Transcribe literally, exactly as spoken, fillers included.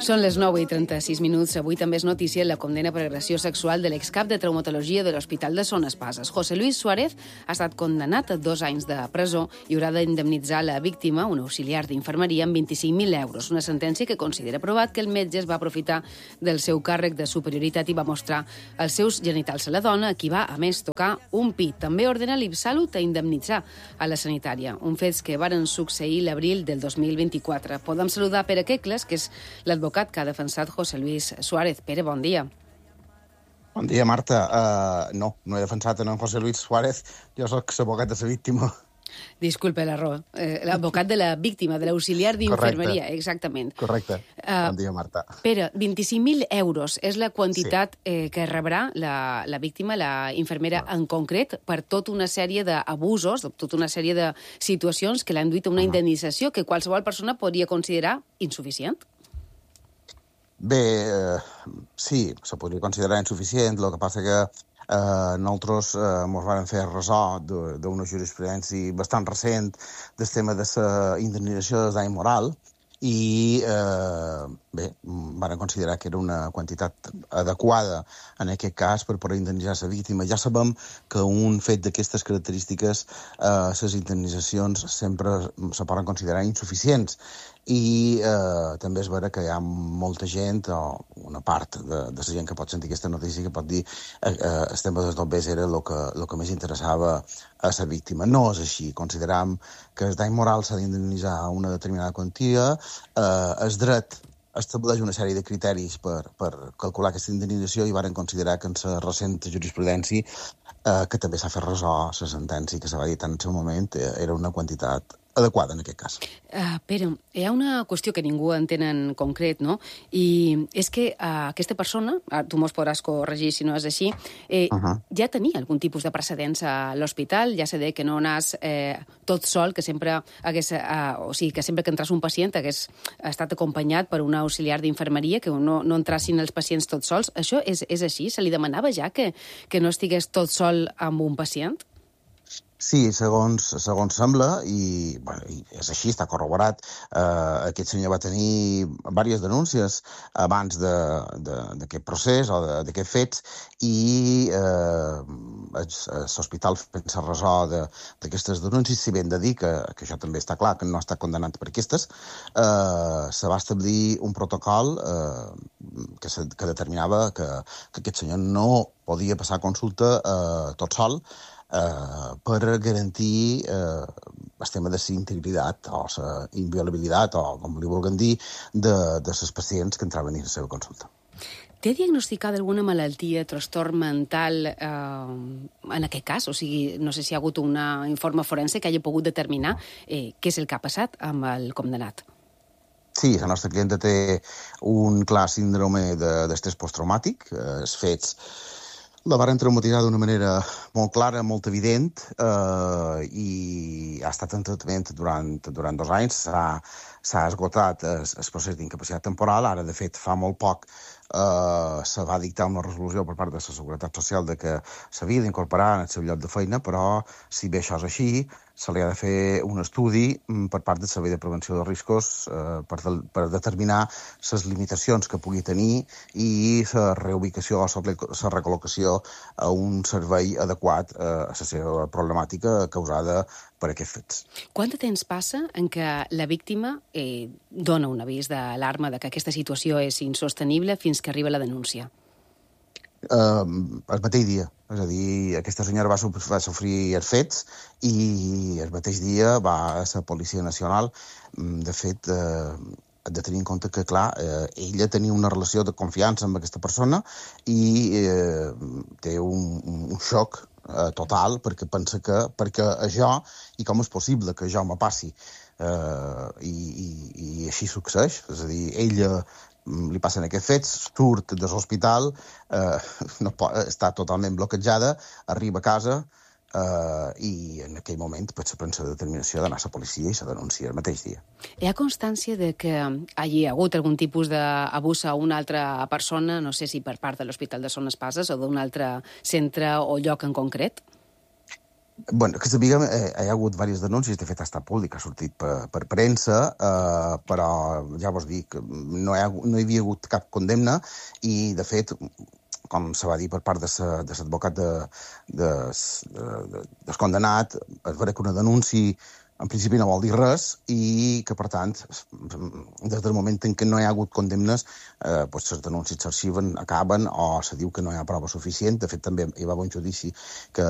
Són les nou i trenta-sis minuts. Avui també és notícia la condena per agressió sexual de l'excap de traumatologia de l'Hospital de Son Espases. José Luis Suárez ha estat condemnat a dos anys de presó i haurà d'indemnitzar la víctima, un auxiliar d'infermeria, amb vint-i-cinc mil euros. Una sentència que considera provat que el metge es va aprofitar del seu càrrec de superioritat i va mostrar els seus genitals a la dona, a qui va, a més, tocar un pit. També ordena l'Ipsalut a indemnitzar a la sanitària. Un fets que varen succeir l'abril del dos mil vint-i-quatre. Podem saludar Pere Quecles, que és l'advocat que ha defensat José Luis Suárez. Pere, bon dia. Bon dia, Marta. Uh, no, no he defensat en José Luis Suárez. Jo soc l'advocat de la víctima. Disculpe l'error. Eh, l'advocat de la víctima, de l'auxiliar d'infermeria, exactament. Correcte. Uh, bon dia, Marta. Pere, vint-i-cinc mil euros és la quantitat sí. eh, que rebrà la, la víctima, la infermera en concret, per tota una sèrie d'abusos, tota una sèrie de situacions que l'han duit a una uh -huh. indemnització que qualsevol persona podria considerar insuficient? Bé, eh, sí, se podria considerar insuficient. El que passa que eh, nosaltres eh, ens vam fer ressò d'una jurisprudència bastant recent del tema de la indemnització de dany moral i, eh, bé, van considerar que era una quantitat adequada en aquest cas per poder indemnitzar la víctima. Ja sabem que un fet d'aquestes característiques, eh, les indemnitzacions sempre se poden considerar insuficients. I eh, també és vera que hi ha molta gent, o una part de, de la gent que pot sentir aquesta notícia, que pot dir que eh, eh, el tema dels bombers era el que, el que més interessava a la víctima. No és així. Consideram que el dany moral s'ha d'indemnitzar una determinada quantia, eh, el dret estableix una sèrie de criteris per, per calcular aquesta indemnització i varen considerar que en la recent jurisprudència, eh, que també s'ha fet ressò la sentència que se va dir en el seu moment, eh, era una quantitat adequada en aquest cas. Uh, Pere, hi ha una qüestió que ningú entén en concret, no? I és que uh, aquesta persona, uh, tu mos podràs corregir si no és així, eh, uh -huh. ja tenia algun tipus de precedents a l'hospital, ja sé que no anàs eh, tot sol, que sempre hagués, uh, o sigui, que sempre que entras un pacient hagués estat acompanyat per un auxiliar d'infermeria, que no, no entrassin els pacients tots sols. Això és, és així? Se li demanava ja que, que no estigués tot sol amb un pacient? Sí, segons, segons sembla, i, bueno, i és així, està corroborat. Eh, aquest senyor va tenir diverses denúncies abans d'aquest procés o d'aquests fets i eh, l'hospital fent-se ressò d'aquestes denúncies, si ben de dir que, que això també està clar, que no està condemnat per aquestes, eh, se va establir un protocol eh, que, se, que determinava que, que aquest senyor no podia passar consulta eh, tot sol, Uh, per garantir uh, el tema de la integritat o la inviolabilitat, o com li vulguin dir, de, de les pacients que entraven a la seva consulta. Té diagnosticada alguna malaltia, trastorn mental eh, en aquest cas? O sigui, no sé si hi ha hagut un informe forense que hagi pogut determinar eh, què és el que ha passat amb el condemnat. Sí, la nostra clienta té un clar síndrome d'estrès posttraumàtic. Eh, els fets la varen traumatitzar d'una manera molt clara, molt evident, eh, i ha estat en tractament durant, durant dos anys. S'ha esgotat el, el procés d'incapacitat temporal. Ara, de fet, fa molt poc eh, se va dictar una resolució per part de la Seguretat Social de que s'havia d'incorporar en el seu lloc de feina, però si bé això és així, se li ha de fer un estudi per part del Servei de Prevenció de Riscos eh, per, de, per determinar les limitacions que pugui tenir i la reubicació o la recol·locació a un servei adequat eh, a la seva problemàtica causada per aquests fets. Quant de temps passa en què la víctima eh, dona un avís d'alarma de que aquesta situació és insostenible fins que arriba la denúncia? Uh, el mateix dia. És a dir, aquesta senyora va, va sofrir els fets i el mateix dia va a la Policia Nacional. De fet, eh, de tenir en compte que, clar, eh, ella tenia una relació de confiança amb aquesta persona i eh, té un, un xoc eh, total perquè pensa que perquè això, i com és possible que això me passi, eh, i, i, i així succeeix. És a dir, ella li passen aquests fets, surt de l'hospital, eh, no pot, està totalment bloquejada, arriba a casa eh, i en aquell moment pues, se pren la determinació d'anar a la policia i se denuncia el mateix dia. Hi ha constància de que hagi hagut algun tipus d'abús a una altra persona, no sé si per part de l'Hospital de Son Espases o d'un altre centre o lloc en concret? Bueno, que sabíem, eh, hi ha hagut diverses denúncies, de fet ha estat públic, ha sortit per, per premsa, eh, però ja vos dic, no hi, ha, no hi havia hagut cap condemna i, de fet, com se va dir per part de l'advocat de, de, de, de, del condemnat, es veurà que una denúncia en principi no vol dir res i que, per tant, des del moment en què no hi ha hagut condemnes, eh, doncs les denúncies s'arxiven, acaben, o se diu que no hi ha prova suficient. De fet, també hi va haver un judici que